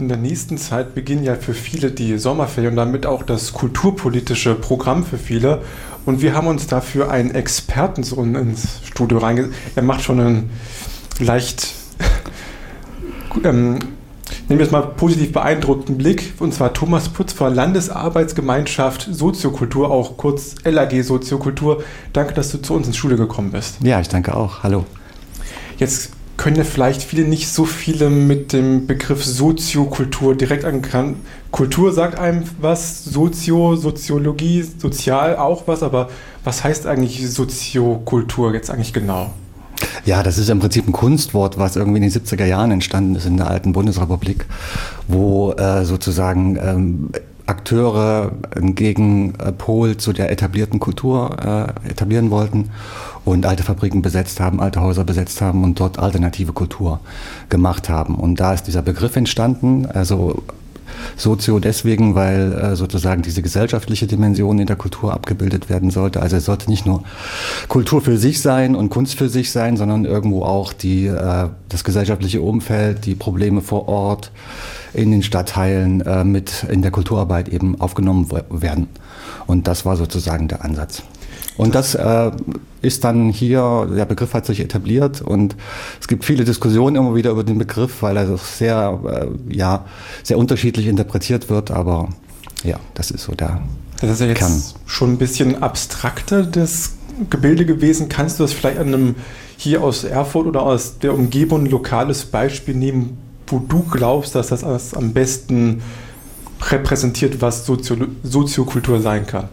in der nächsten Zeit beginnen ja für viele die Sommerferien und damit auch das kulturpolitische Programm für viele. Und wir haben uns dafür einen Experten so ins Studio reingesetzt. Er macht schon einen leicht, nehmen wir es mal positiv beeindruckten Blick. Und zwar Thomas Putz von Landesarbeitsgemeinschaft Soziokultur, auch kurz LAG Soziokultur. Danke, dass du zu uns ins Studio gekommen bist. Ja, ich danke auch. Hallo. Jetzt können ja vielleicht nicht so viele mit dem Begriff Soziokultur direkt angekannt. Kultur sagt einem was, Soziologie, sozial auch was, aber was heißt eigentlich Soziokultur jetzt eigentlich genau? Ja, das ist im Prinzip ein Kunstwort, was irgendwie in den 70er Jahren entstanden ist in der alten Bundesrepublik, wo sozusagen Akteure einen Gegenpol zu der etablierten Kultur etablieren wollten und alte Fabriken besetzt haben, alte Häuser besetzt haben und dort alternative Kultur gemacht haben. Und da ist dieser Begriff entstanden, also Sozio deswegen, weil sozusagen diese gesellschaftliche Dimension in der Kultur abgebildet werden sollte. Also es sollte nicht nur Kultur für sich sein und Kunst für sich sein, sondern irgendwo auch das gesellschaftliche Umfeld, die Probleme vor Ort in den Stadtteilen mit in der Kulturarbeit eben aufgenommen werden. Und das war sozusagen der Ansatz. Und das ist dann hier, der Begriff hat sich etabliert und es gibt viele Diskussionen immer wieder über den Begriff, weil er sehr unterschiedlich interpretiert wird, aber ja, das ist so der Kern. Das ist ja jetzt Kern. Schon ein bisschen abstrakter, das Gebilde gewesen. Kannst du das vielleicht an einem hier aus Erfurt oder aus der Umgebung ein lokales Beispiel nehmen, wo du glaubst, dass das am besten repräsentiert, was Soziokultur sein kann?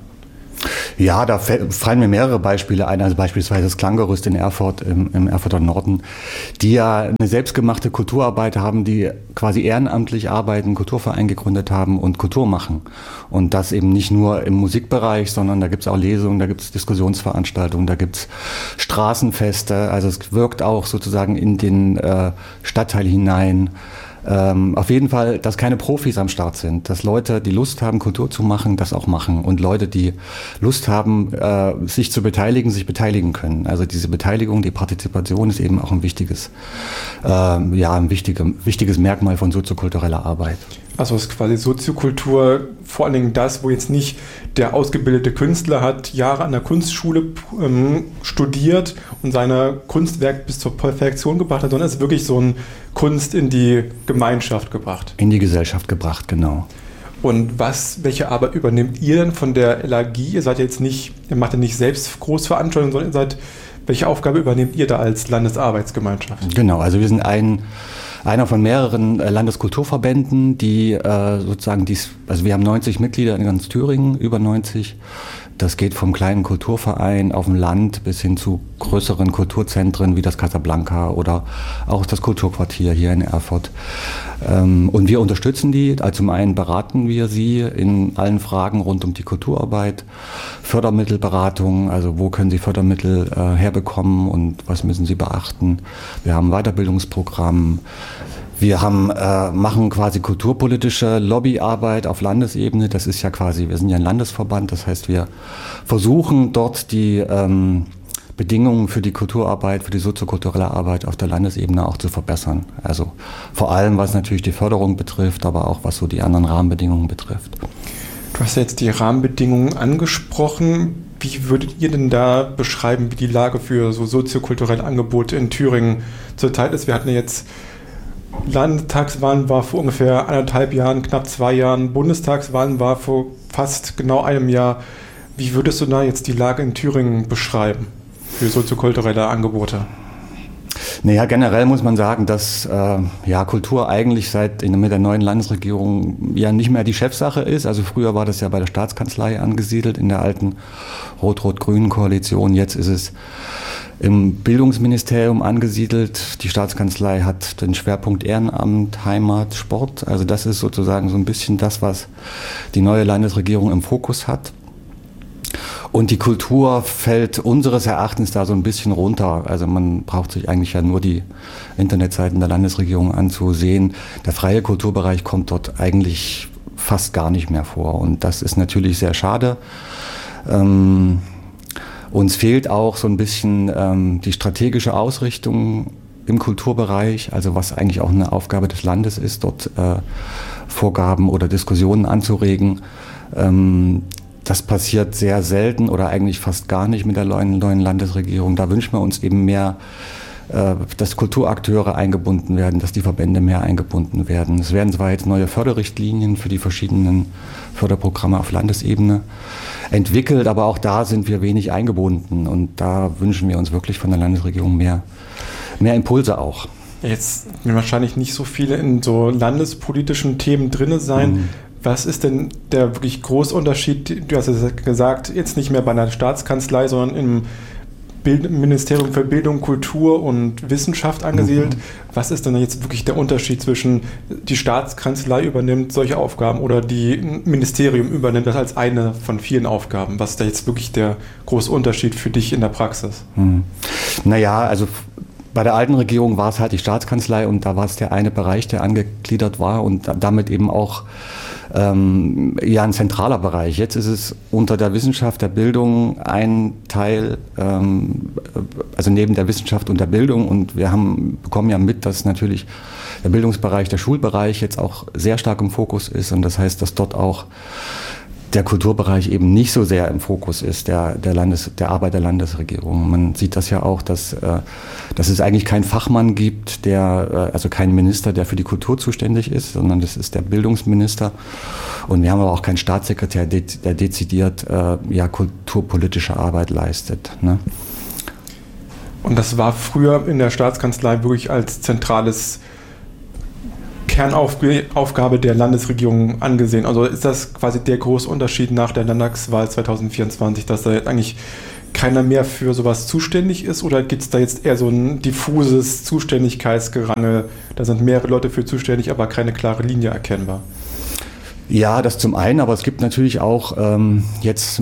Ja, da fallen mir mehrere Beispiele ein, also beispielsweise das Klanggerüst in Erfurt, im Erfurter Norden, die ja eine selbstgemachte Kulturarbeit haben, die quasi ehrenamtlich arbeiten, Kulturverein gegründet haben und Kultur machen. Und das eben nicht nur im Musikbereich, sondern da gibt es auch Lesungen, da gibt es Diskussionsveranstaltungen, da gibt es Straßenfeste, also es wirkt auch sozusagen in den Stadtteil hinein. Auf jeden Fall, dass keine Profis am Start sind, dass Leute, die Lust haben, Kultur zu machen, das auch machen und Leute, die Lust haben, sich zu beteiligen, sich beteiligen können. Also diese Beteiligung, die Partizipation ist eben auch ein wichtiges Merkmal von soziokultureller Arbeit. Also ist quasi Soziokultur vor allen Dingen das, wo jetzt nicht der ausgebildete Künstler hat Jahre an der Kunstschule studiert und sein Kunstwerk bis zur Perfektion gebracht hat, sondern es ist wirklich so ein Kunst in die Gemeinschaft gebracht. In die Gesellschaft gebracht, genau. Und welche Arbeit übernehmt ihr denn von der LAG? Ihr macht ja nicht selbst Großveranstaltungen, sondern welche Aufgabe übernehmt ihr da als Landesarbeitsgemeinschaft? Genau, also wir sind einer von mehreren Landeskulturverbänden, die sozusagen also wir haben 90 Mitglieder in ganz Thüringen, über 90. Das geht vom kleinen Kulturverein auf dem Land bis hin zu größeren Kulturzentren wie das Casablanca oder auch das Kulturquartier hier in Erfurt. Und wir unterstützen die. Also zum einen beraten wir sie in allen Fragen rund um die Kulturarbeit, Fördermittelberatung, also wo können sie Fördermittel herbekommen und was müssen sie beachten. Wir haben ein Weiterbildungsprogramm. Wir machen quasi kulturpolitische Lobbyarbeit auf Landesebene. Das ist ja quasi, wir sind ja ein Landesverband, das heißt, wir versuchen dort die Bedingungen für die Kulturarbeit, für die soziokulturelle Arbeit auf der Landesebene auch zu verbessern. Also vor allem, was natürlich die Förderung betrifft, aber auch was so die anderen Rahmenbedingungen betrifft. Du hast ja jetzt die Rahmenbedingungen angesprochen. Wie würdet ihr denn da beschreiben, wie die Lage für so soziokulturelle Angebote in Thüringen zurzeit ist? Wir hatten ja jetzt Landtagswahlen war vor ungefähr 1,5 Jahren, knapp 2 Jahren. Bundestagswahlen war vor fast genau einem Jahr. Wie würdest du da jetzt die Lage in Thüringen beschreiben für soziokulturelle Angebote? Naja, generell muss man sagen, dass Kultur eigentlich mit der neuen Landesregierung ja nicht mehr die Chefsache ist. Also früher war das ja bei der Staatskanzlei angesiedelt, in der alten rot-rot-grünen Koalition. Jetzt ist es im Bildungsministerium angesiedelt. Die Staatskanzlei hat den Schwerpunkt Ehrenamt, Heimat, Sport. Also das ist sozusagen so ein bisschen das, was die neue Landesregierung im Fokus hat. Und die Kultur fällt unseres Erachtens da so ein bisschen runter. Also man braucht sich eigentlich ja nur die Internetseiten der Landesregierung anzusehen. Der freie Kulturbereich kommt dort eigentlich fast gar nicht mehr vor. Und das ist natürlich sehr schade. Uns fehlt auch so ein bisschen die strategische Ausrichtung im Kulturbereich, also was eigentlich auch eine Aufgabe des Landes ist, dort Vorgaben oder Diskussionen anzuregen. Das passiert sehr selten oder eigentlich fast gar nicht mit der neuen Landesregierung. Da wünschen wir uns eben mehr, dass Kulturakteure eingebunden werden, dass die Verbände mehr eingebunden werden. Es werden zwar jetzt neue Förderrichtlinien für die verschiedenen Förderprogramme auf Landesebene entwickelt, aber auch da sind wir wenig eingebunden und da wünschen wir uns wirklich von der Landesregierung mehr Impulse auch. Jetzt werden wahrscheinlich nicht so viele in so landespolitischen Themen drin sein. Mhm. Was ist denn der wirklich große Unterschied? Du hast es gesagt, jetzt nicht mehr bei einer Staatskanzlei, sondern im Ministerium für Bildung, Kultur und Wissenschaft angesiedelt. Mhm. Was ist denn jetzt wirklich der Unterschied zwischen die Staatskanzlei übernimmt solche Aufgaben oder die Ministerium übernimmt das als eine von vielen Aufgaben? Was ist da jetzt wirklich der große Unterschied für dich in der Praxis? Mhm. Naja, also bei der alten Regierung war es halt die Staatskanzlei und da war es der eine Bereich, der angegliedert war und damit eben auch ein zentraler Bereich. Jetzt ist es unter der Wissenschaft, der Bildung ein Teil, also neben der Wissenschaft und der Bildung und wir bekommen ja mit, dass natürlich der Bildungsbereich, der Schulbereich jetzt auch sehr stark im Fokus ist und das heißt, dass dort auch der Kulturbereich eben nicht so sehr im Fokus ist, der Arbeit der Landesregierung. Man sieht das ja auch, dass es eigentlich keinen Fachmann gibt, also keinen Minister, der für die Kultur zuständig ist, sondern das ist der Bildungsminister. Und wir haben aber auch keinen Staatssekretär, der dezidiert kulturpolitische Arbeit leistet. Ne? Und das war früher in der Staatskanzlei wirklich als zentrales Kernaufgabe der Landesregierung angesehen. Also ist das quasi der große Unterschied nach der Landtagswahl 2024, dass da jetzt eigentlich keiner mehr für sowas zuständig ist oder gibt es da jetzt eher so ein diffuses Zuständigkeitsgerangel, da sind mehrere Leute für zuständig, aber keine klare Linie erkennbar? Ja, das zum einen, aber es gibt natürlich auch jetzt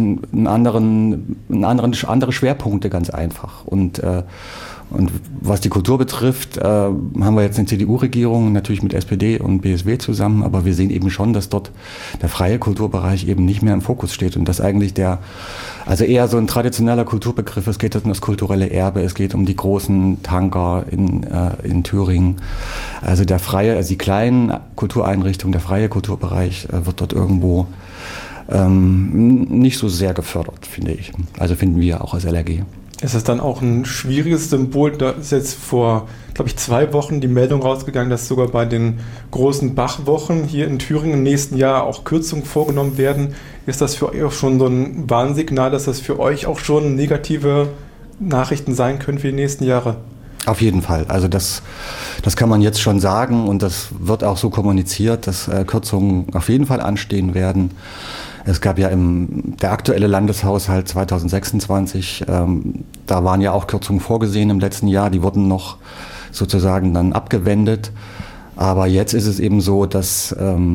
andere Schwerpunkte ganz einfach und was die Kultur betrifft, haben wir jetzt eine CDU-Regierung, natürlich mit SPD und BSW zusammen, aber wir sehen eben schon, dass dort der freie Kulturbereich eben nicht mehr im Fokus steht und dass eigentlich also eher so ein traditioneller Kulturbegriff, es geht um das kulturelle Erbe, es geht um die großen Tanker in Thüringen. Also die kleinen Kultureinrichtungen, der freie Kulturbereich wird dort irgendwo nicht so sehr gefördert, finde ich. Also finden wir auch als LRG. Ist es dann auch ein schwieriges Symbol? Da ist jetzt vor, glaube ich, 2 Wochen die Meldung rausgegangen, dass sogar bei den großen Bachwochen hier in Thüringen im nächsten Jahr auch Kürzungen vorgenommen werden. Ist das für euch auch schon so ein Warnsignal, dass das für euch auch schon negative Nachrichten sein können für die nächsten Jahre? Auf jeden Fall. Also das kann man jetzt schon sagen und das wird auch so kommuniziert, dass Kürzungen auf jeden Fall anstehen werden. Es gab ja der aktuelle Landeshaushalt 2026, da waren ja auch Kürzungen vorgesehen im letzten Jahr, die wurden noch sozusagen dann abgewendet. Aber jetzt ist es eben so, dass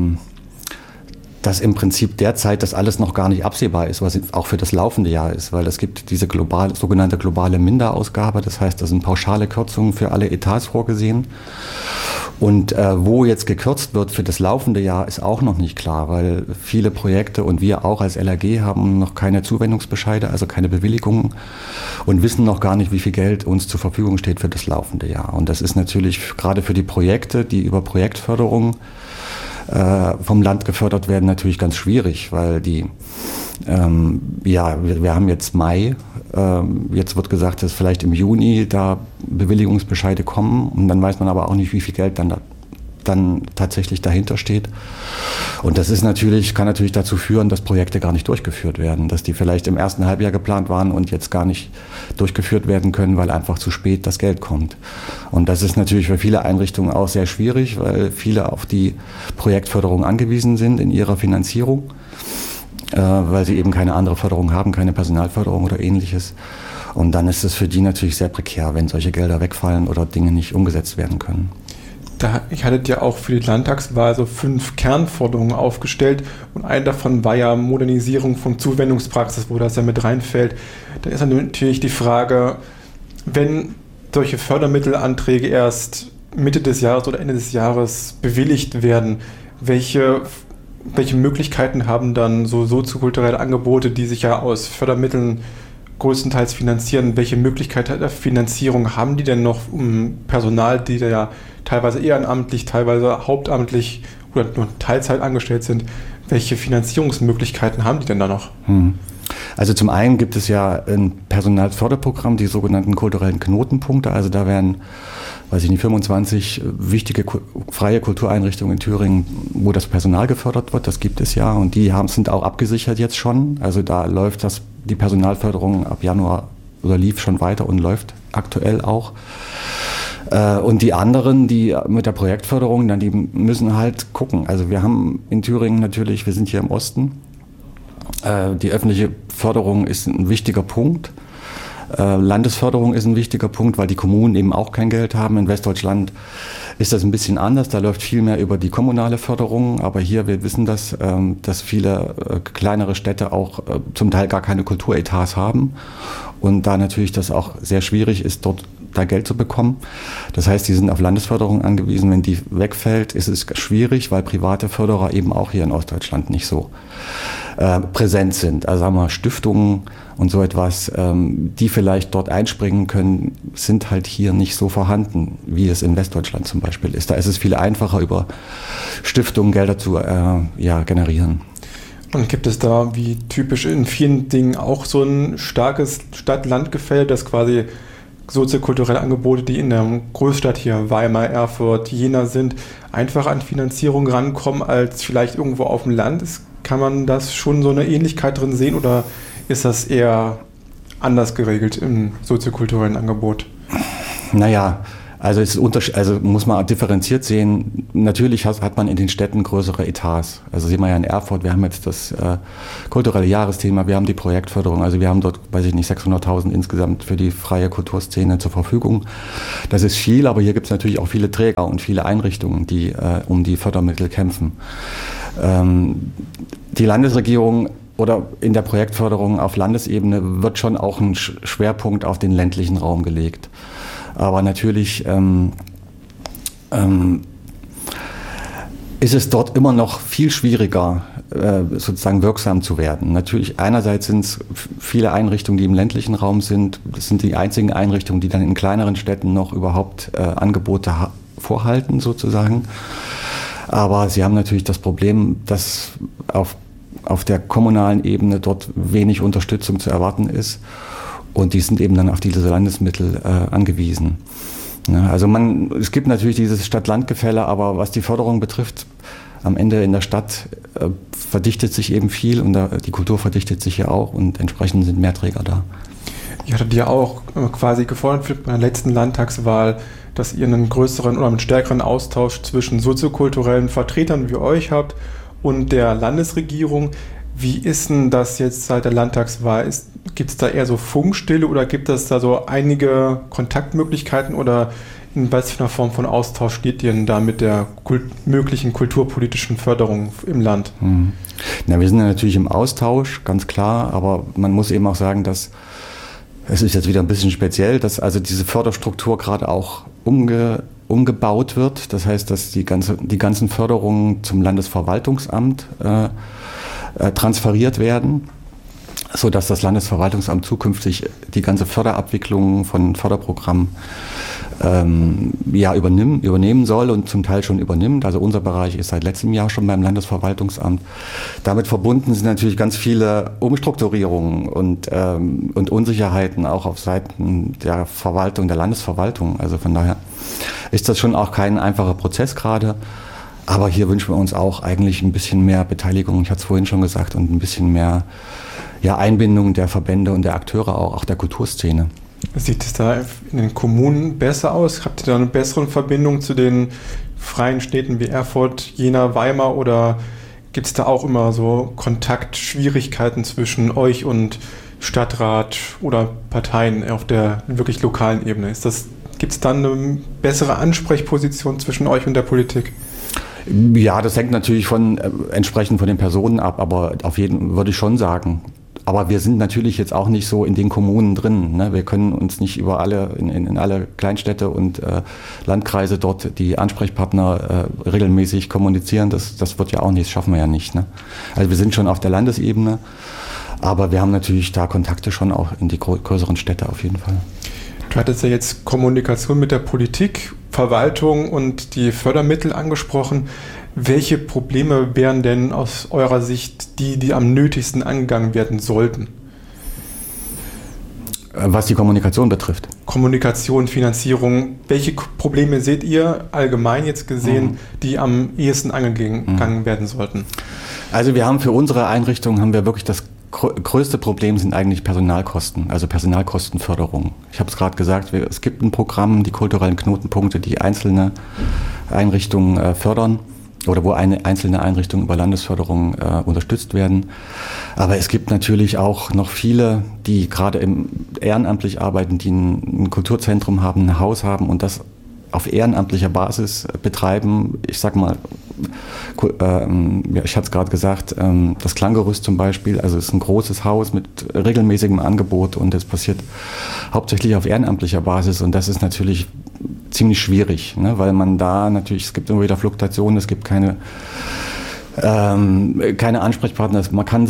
im Prinzip derzeit das alles noch gar nicht absehbar ist, was auch für das laufende Jahr ist, weil es gibt diese sogenannte globale Minderausgabe, das heißt, da sind pauschale Kürzungen für alle Etats vorgesehen. Und wo jetzt gekürzt wird für das laufende Jahr, ist auch noch nicht klar, weil viele Projekte und wir auch als LRG haben noch keine Zuwendungsbescheide, also keine Bewilligungen und wissen noch gar nicht, wie viel Geld uns zur Verfügung steht für das laufende Jahr. Und das ist natürlich gerade für die Projekte, die über Projektförderung vom Land gefördert werden, natürlich ganz schwierig, weil wir haben jetzt Mai, jetzt wird gesagt, dass vielleicht im Juni da Bewilligungsbescheide kommen und dann weiß man aber auch nicht, wie viel Geld dann tatsächlich dahinter steht. Und das kann natürlich dazu führen, dass Projekte gar nicht durchgeführt werden, dass die vielleicht im ersten Halbjahr geplant waren und jetzt gar nicht durchgeführt werden können, weil einfach zu spät das Geld kommt. Und das ist natürlich für viele Einrichtungen auch sehr schwierig, weil viele auf die Projektförderung angewiesen sind in ihrer Finanzierung, weil sie eben keine andere Förderung haben, keine Personalförderung oder ähnliches. Und dann ist es für die natürlich sehr prekär, wenn solche Gelder wegfallen oder Dinge nicht umgesetzt werden können. Ich hatte ja auch für die Landtagswahl so 5 Kernforderungen aufgestellt und eine davon war ja Modernisierung von Zuwendungspraxis, wo das ja mit reinfällt. Da ist dann natürlich die Frage, wenn solche Fördermittelanträge erst Mitte des Jahres oder Ende des Jahres bewilligt werden, welche Möglichkeiten haben dann so soziokulturelle Angebote, die sich ja aus Fördermitteln größtenteils finanzieren. Welche Möglichkeit der Finanzierung haben die denn noch, um Personal, die da ja teilweise ehrenamtlich, teilweise hauptamtlich oder nur Teilzeit angestellt sind, welche Finanzierungsmöglichkeiten haben die denn da noch? Also zum einen gibt es ja ein Personalförderprogramm, die sogenannten kulturellen Knotenpunkte. Also da werden, 25 wichtige freie Kultureinrichtungen in Thüringen, wo das Personal gefördert wird. Das gibt es ja und die sind auch abgesichert jetzt schon. Also da läuft die Personalförderung ab Januar oder lief schon weiter und läuft aktuell auch. Und die anderen, die mit der Projektförderung, die müssen halt gucken. Also wir haben in Thüringen natürlich, wir sind hier im Osten, die öffentliche Förderung ist ein wichtiger Punkt. Landesförderung ist ein wichtiger Punkt, weil die Kommunen eben auch kein Geld haben. In Westdeutschland ist das ein bisschen anders. Da läuft viel mehr über die kommunale Förderung. Aber hier, wir wissen das, dass viele kleinere Städte auch zum Teil gar keine Kulturetats haben. Und da natürlich das auch sehr schwierig ist, dort da Geld zu bekommen. Das heißt, die sind auf Landesförderung angewiesen. Wenn die wegfällt, ist es schwierig, weil private Förderer eben auch hier in Ostdeutschland nicht so präsent sind. Also sagen wir Stiftungen und so etwas, die vielleicht dort einspringen können, sind halt hier nicht so vorhanden, wie es in Westdeutschland zum Beispiel ist. Da ist es viel einfacher, über Stiftungen Gelder zu generieren. Und gibt es da, wie typisch in vielen Dingen, auch so ein starkes Stadt-Land-Gefälle, das quasi soziokulturelle Angebote, die in der Großstadt hier, Weimar, Erfurt, Jena sind, einfach an Finanzierung rankommen als vielleicht irgendwo auf dem Land? Kann man das schon so eine Ähnlichkeit drin sehen oder ist das eher anders geregelt im soziokulturellen Angebot? Naja, also muss man differenziert sehen. Natürlich hat man in den Städten größere Etats. Also sehen wir ja in Erfurt, wir haben jetzt das kulturelle Jahresthema, wir haben die Projektförderung, also wir haben dort, 600.000 insgesamt für die freie Kulturszene zur Verfügung. Das ist viel, aber hier gibt es natürlich auch viele Träger und viele Einrichtungen, die um die Fördermittel kämpfen. Die Landesregierung oder in der Projektförderung auf Landesebene wird schon auch ein Schwerpunkt auf den ländlichen Raum gelegt. Aber natürlich ist es dort immer noch viel schwieriger, sozusagen wirksam zu werden. Natürlich, einerseits sind es viele Einrichtungen, die im ländlichen Raum sind. Das sind die einzigen Einrichtungen, die dann in kleineren Städten noch überhaupt Angebote vorhalten, sozusagen. Aber sie haben natürlich das Problem, dass auf der kommunalen Ebene dort wenig Unterstützung zu erwarten ist. Und die sind eben dann auf diese Landesmittel angewiesen. Ja, also es gibt natürlich dieses Stadt-Land-Gefälle, aber was die Förderung betrifft, am Ende in der Stadt verdichtet sich eben viel und die Kultur verdichtet sich ja auch und entsprechend sind mehr Träger da. Ihr hattet ja auch quasi gefordert bei der letzten Landtagswahl, dass ihr einen größeren oder einen stärkeren Austausch zwischen soziokulturellen Vertretern wie euch habt und der Landesregierung. Wie ist denn das jetzt seit der Landtagswahl? Gibt es da eher so Funkstille oder gibt es da so einige Kontaktmöglichkeiten oder in was für einer Form von Austausch steht ihr denn da mit der möglichen kulturpolitischen Förderung im Land? Na, wir sind ja natürlich im Austausch, ganz klar, aber man muss eben auch sagen, dass es ist jetzt wieder ein bisschen speziell, dass also diese Förderstruktur gerade auch umgebaut wird. Das heißt, dass die ganzen Förderungen zum Landesverwaltungsamt transferiert werden, sodass das Landesverwaltungsamt zukünftig die ganze Förderabwicklung von Förderprogrammen übernehmen soll und zum Teil schon übernimmt. Also unser Bereich ist seit letztem Jahr schon beim Landesverwaltungsamt. Damit verbunden sind natürlich ganz viele Umstrukturierungen und Unsicherheiten auch auf Seiten der Verwaltung, der Landesverwaltung. Also von daher ist das schon auch kein einfacher Prozess gerade. Aber hier wünschen wir uns auch eigentlich ein bisschen mehr Beteiligung, ich hatte es vorhin schon gesagt, und ein bisschen mehr Einbindung der Verbände und der Akteure auch der Kulturszene. Sieht es da in den Kommunen besser aus? Habt ihr da eine bessere Verbindung zu den freien Städten wie Erfurt, Jena, Weimar oder gibt es da auch immer so Kontaktschwierigkeiten zwischen euch und Stadtrat oder Parteien auf der wirklich lokalen Ebene? Gibt es da eine bessere Ansprechposition zwischen euch und der Politik? Ja, das hängt natürlich entsprechend von den Personen ab, aber auf jeden würde ich schon sagen. Aber wir sind natürlich jetzt auch nicht so in den Kommunen drin. Ne? Wir können uns nicht über in alle Kleinstädte und Landkreise dort die Ansprechpartner regelmäßig kommunizieren. Das wird ja auch nicht, das schaffen wir ja nicht. Ne? Also wir sind schon auf der Landesebene, Aber wir haben natürlich da Kontakte schon auch in die größeren Städte auf jeden Fall. Du hattest ja jetzt Kommunikation mit der Politik, Verwaltung und die Fördermittel angesprochen. Welche Probleme wären denn aus eurer Sicht die am nötigsten angegangen werden sollten? Was die Kommunikation betrifft. Kommunikation, Finanzierung. Welche Probleme seht ihr allgemein jetzt gesehen, die am ehesten angegangen werden sollten? Also wir haben für unsere Einrichtung wirklich das größte Problem sind eigentlich Personalkosten, also Personalkostenförderung. Ich habe es gerade gesagt, es gibt ein Programm, die kulturellen Knotenpunkte, die einzelne Einrichtungen fördern oder wo eine einzelne Einrichtung über Landesförderung unterstützt werden. Aber es gibt natürlich auch noch viele, die gerade ehrenamtlich arbeiten, die ein Kulturzentrum haben, ein Haus haben und das auf ehrenamtlicher Basis betreiben. Ich sag mal, ich hatte es gerade gesagt, das Klanggerüst zum Beispiel, also es ist ein großes Haus mit regelmäßigem Angebot und das passiert hauptsächlich auf ehrenamtlicher Basis und das ist natürlich ziemlich schwierig, ne, weil man da natürlich, es gibt immer wieder Fluktuationen, es gibt keine Ansprechpartner, man kann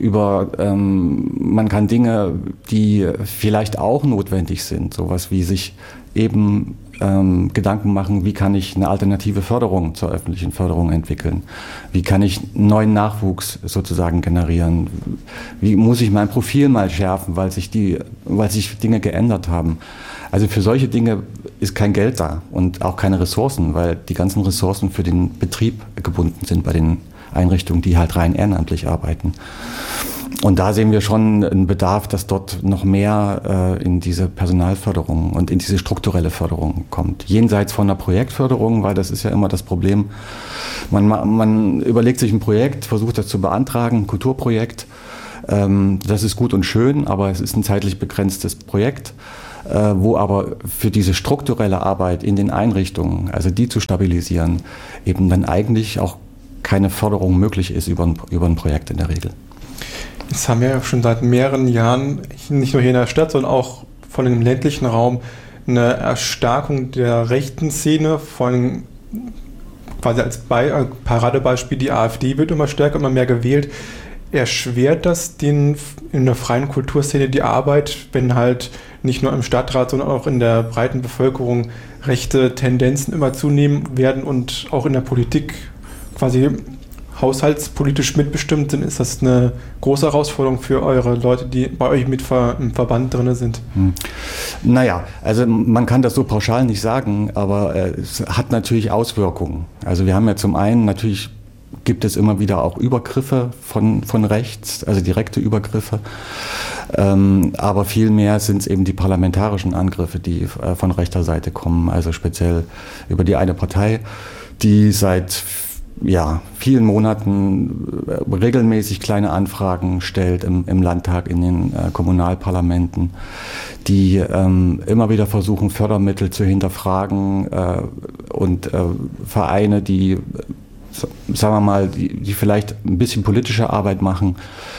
Dinge, die vielleicht auch notwendig sind, sowas wie sich eben Gedanken machen, wie kann ich eine alternative Förderung zur öffentlichen Förderung entwickeln? Wie kann ich neuen Nachwuchs sozusagen generieren? Wie muss ich mein Profil mal schärfen, weil sich Dinge geändert haben? Also für solche Dinge ist kein Geld da und auch keine Ressourcen, weil die ganzen Ressourcen für den Betrieb gebunden sind bei den Einrichtungen, die halt rein ehrenamtlich arbeiten. Und da sehen wir schon einen Bedarf, dass dort noch mehr in diese Personalförderung und in diese strukturelle Förderung kommt. Jenseits von der Projektförderung, weil das ist ja immer das Problem. Man überlegt sich ein Projekt, versucht das zu beantragen, ein Kulturprojekt. Das ist gut und schön, aber es ist ein zeitlich begrenztes Projekt, wo aber für diese strukturelle Arbeit in den Einrichtungen, also die zu stabilisieren, eben dann eigentlich auch keine Förderung möglich ist über ein Projekt in der Regel. Jetzt haben wir ja schon seit mehreren Jahren, nicht nur hier in der Stadt, sondern auch von dem ländlichen Raum, eine Erstarkung der rechten Szene, vor allem quasi als Paradebeispiel, die AfD wird immer stärker, immer mehr gewählt. Erschwert das in der freien Kulturszene die Arbeit, wenn halt nicht nur im Stadtrat, sondern auch in der breiten Bevölkerung rechte Tendenzen immer zunehmen werden und auch in der Politik quasi haushaltspolitisch mitbestimmt sind? Ist das eine große Herausforderung für eure Leute, die bei euch mit im Verband drin sind? Naja, also man kann das so pauschal nicht sagen, aber es hat natürlich Auswirkungen. Also wir haben ja zum einen natürlich gibt es immer wieder auch Übergriffe von rechts, also direkte Übergriffe. Aber vielmehr sind es eben die parlamentarischen Angriffe, die von rechter Seite kommen, also speziell über die eine Partei, die seit vielen Monaten regelmäßig kleine Anfragen stellt im Landtag, in den Kommunalparlamenten, die immer wieder versuchen, Fördermittel zu hinterfragen und Vereine, die, sagen wir mal, die vielleicht ein bisschen politische Arbeit machen,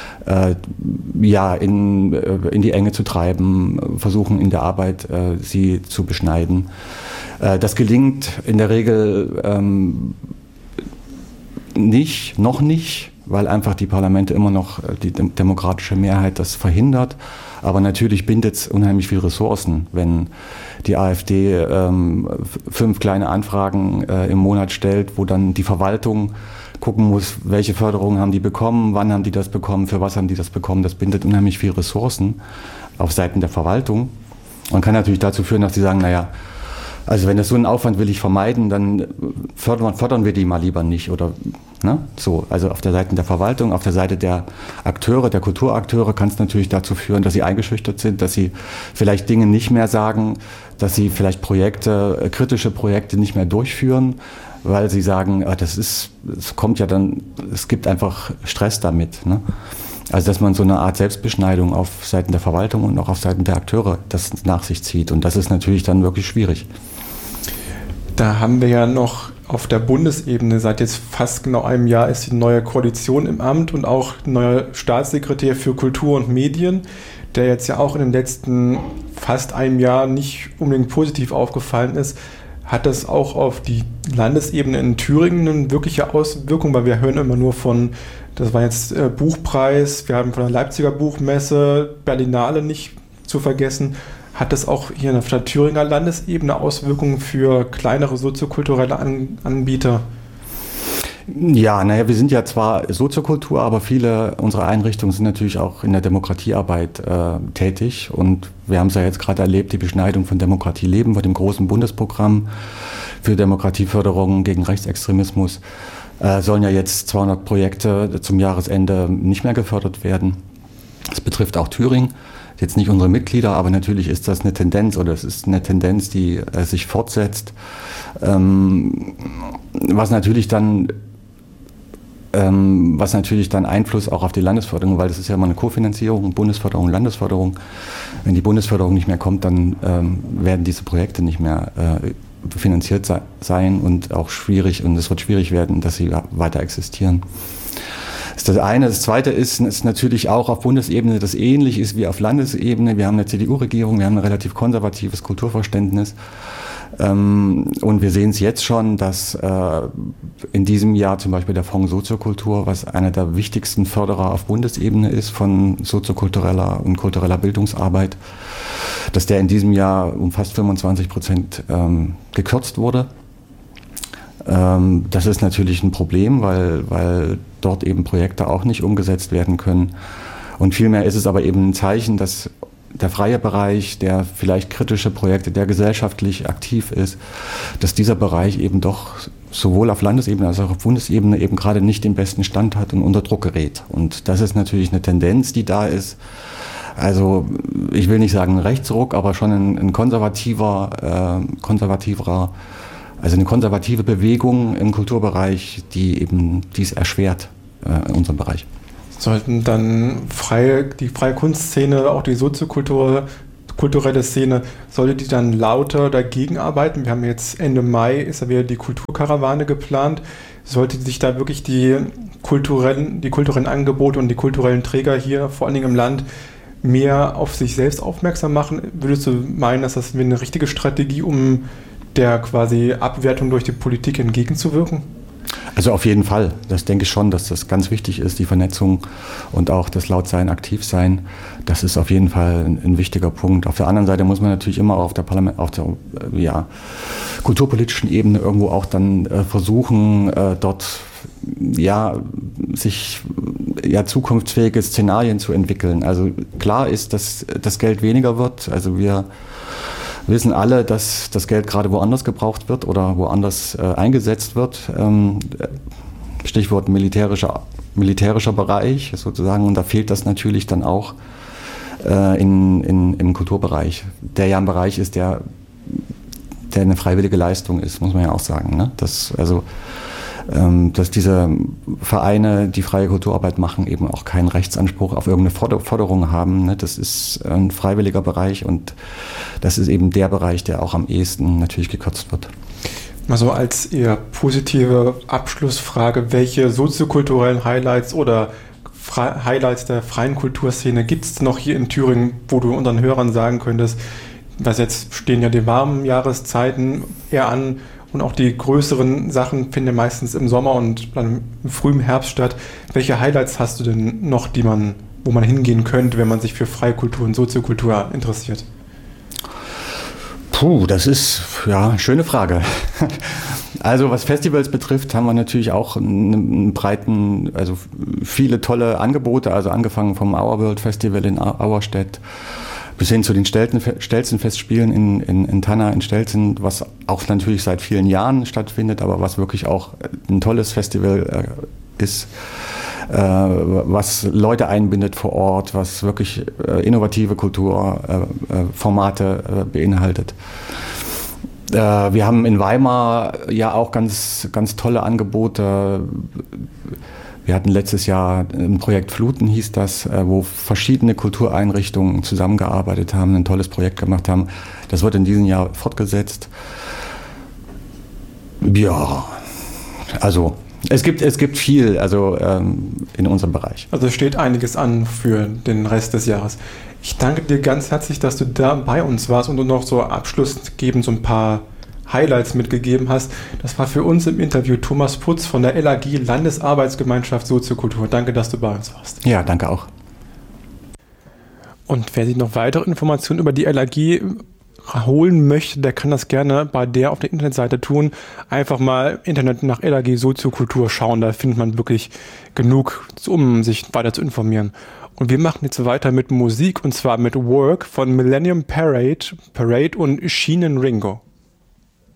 in die Enge zu treiben, versuchen in der Arbeit sie zu beschneiden. Das gelingt in der Regel noch nicht, weil einfach die Parlamente immer noch die demokratische Mehrheit das verhindert. Aber natürlich bindet es unheimlich viel Ressourcen, wenn die AfD 5 kleine Anfragen im Monat stellt, wo dann die Verwaltung gucken muss, welche Förderungen haben die bekommen, wann haben die das bekommen, für was haben die das bekommen. Das bindet unheimlich viel Ressourcen auf Seiten der Verwaltung und kann natürlich dazu führen, dass sie sagen, also wenn das so einen Aufwand will ich vermeiden, dann fördern wir die mal lieber nicht oder so. Also auf der Seite der Verwaltung, auf der Seite der Akteure, der Kulturakteure kann es natürlich dazu führen, dass sie eingeschüchtert sind, dass sie vielleicht Dinge nicht mehr sagen, dass sie vielleicht kritische Projekte nicht mehr durchführen, weil sie sagen, es gibt einfach Stress damit. Ne? Also dass man so eine Art Selbstbeschneidung auf Seiten der Verwaltung und auch auf Seiten der Akteure das nach sich zieht. Und das ist natürlich dann wirklich schwierig. Da haben wir ja noch auf der Bundesebene, seit jetzt fast genau einem Jahr ist die neue Koalition im Amt und auch neuer Staatssekretär für Kultur und Medien, der jetzt ja auch in den letzten fast einem Jahr nicht unbedingt positiv aufgefallen ist. Hat das auch auf die Landesebene in Thüringen eine wirkliche Auswirkung? Weil wir hören immer nur von, das war jetzt Buchpreis, wir haben von der Leipziger Buchmesse, Berlinale nicht zu vergessen. Hat das auch hier auf der Thüringer Landesebene Auswirkungen für kleinere soziokulturelle Anbieter? Ja, naja, wir sind ja zwar Soziokultur, aber viele unserer Einrichtungen sind natürlich auch in der Demokratiearbeit tätig. Und wir haben es ja jetzt gerade erlebt, die Beschneidung von Demokratie leben mit dem großen Bundesprogramm für Demokratieförderung gegen Rechtsextremismus. Sollen ja jetzt 200 Projekte zum Jahresende nicht mehr gefördert werden. Das betrifft auch Thüringen. Jetzt nicht unsere Mitglieder, aber natürlich ist das eine Tendenz oder es ist eine Tendenz, die sich fortsetzt. Was natürlich dann Einfluss auch auf die Landesförderung, weil das ist ja immer eine Kofinanzierung, Bundesförderung, Landesförderung. Wenn die Bundesförderung nicht mehr kommt, dann werden diese Projekte nicht mehr finanziert sein und auch schwierig, und es wird schwierig werden, dass sie weiter existieren. Das ist das eine. Das zweite ist natürlich auch auf Bundesebene, das ähnlich ist wie auf Landesebene. Wir haben eine CDU-Regierung, wir haben ein relativ konservatives Kulturverständnis. Und wir sehen es jetzt schon, dass in diesem Jahr zum Beispiel der Fonds Soziokultur, was einer der wichtigsten Förderer auf Bundesebene ist von soziokultureller und kultureller Bildungsarbeit, dass der in diesem Jahr um fast 25% gekürzt wurde. Das ist natürlich ein Problem, weil dort eben Projekte auch nicht umgesetzt werden können. Und vielmehr ist es aber eben ein Zeichen, dass der freie Bereich, der vielleicht kritische Projekte, der gesellschaftlich aktiv ist, dass dieser Bereich eben doch sowohl auf Landesebene als auch auf Bundesebene eben gerade nicht den besten Stand hat und unter Druck gerät. Und das ist natürlich eine Tendenz, die da ist. Also ich will nicht sagen ein Rechtsruck, aber schon ein konservativer, also eine konservative Bewegung im Kulturbereich, die eben dies erschwert in unserem Bereich. Sollten dann die freie Kunstszene, auch die soziokulturelle Szene, sollte die dann lauter dagegen arbeiten? Wir haben jetzt Ende Mai, ist ja wieder die Kulturkarawane geplant. Sollte sich da wirklich die kulturellen Angebote und die kulturellen Träger hier, vor allen Dingen im Land, mehr auf sich selbst aufmerksam machen? Würdest du meinen, dass das eine richtige Strategie, um der quasi Abwertung durch die Politik entgegenzuwirken? Also auf jeden Fall. Das denke ich schon, dass das ganz wichtig ist, die Vernetzung und auch das Lautsein, Aktivsein. Das ist auf jeden Fall ein wichtiger Punkt. Auf der anderen Seite muss man natürlich immer auf der kulturpolitischen Ebene irgendwo auch dann versuchen, dort sich zukunftsfähige Szenarien zu entwickeln. Also klar ist, dass das Geld weniger wird. Also wir wissen alle, dass das Geld gerade woanders gebraucht wird oder woanders eingesetzt wird. Stichwort militärischer Bereich sozusagen. Und da fehlt das natürlich dann auch im Kulturbereich, der ja ein Bereich ist, der eine freiwillige Leistung ist, muss man ja auch sagen. Ne? Dass diese Vereine, die freie Kulturarbeit machen, eben auch keinen Rechtsanspruch auf irgendeine Forderung haben. Ne? Das ist ein freiwilliger Bereich und das ist eben der Bereich, der auch am ehesten natürlich gekürzt wird. Also als eher positive Abschlussfrage, welche soziokulturellen Highlights oder Highlights der freien Kulturszene gibt es noch hier in Thüringen, wo du unseren Hörern sagen könntest, was jetzt stehen ja die warmen Jahreszeiten eher an, und auch die größeren Sachen finden meistens im Sommer und dann im frühen Herbst statt. Welche Highlights hast du denn noch, wo man hingehen könnte, wenn man sich für freie Kultur und Soziokultur interessiert? Das ist eine schöne Frage. Also was Festivals betrifft, haben wir natürlich auch einen breiten, also viele tolle Angebote, also angefangen vom Our World Festival in Auerstedt bis hin zu den Stelzen-Festspielen in Tanna, in Stelzen, was auch natürlich seit vielen Jahren stattfindet, aber was wirklich auch ein tolles Festival ist, was Leute einbindet vor Ort, was wirklich innovative Kulturformate beinhaltet. Wir haben in Weimar ja auch ganz, ganz tolle Angebote. Wir hatten letztes Jahr ein Projekt Fluten, hieß das, wo verschiedene Kultureinrichtungen zusammengearbeitet haben, ein tolles Projekt gemacht haben. Das wird in diesem Jahr fortgesetzt. Ja, also es gibt viel in unserem Bereich. Also es steht einiges an für den Rest des Jahres. Ich danke dir ganz herzlich, dass du da bei uns warst und du noch so Abschluss geben, so ein paar Highlights mitgegeben hast. Das war für uns im Interview Thomas Putz von der LAG Landesarbeitsgemeinschaft Soziokultur. Danke, dass du bei uns warst. Ja, danke auch. Und wer sich noch weitere Informationen über die LAG holen möchte, der kann das gerne bei der auf der Internetseite tun. Einfach mal Internet nach LAG Soziokultur schauen, da findet man wirklich genug, um sich weiter zu informieren. Und wir machen jetzt weiter mit Musik, und zwar mit Work von Millennium Parade und Sheen and Ringo.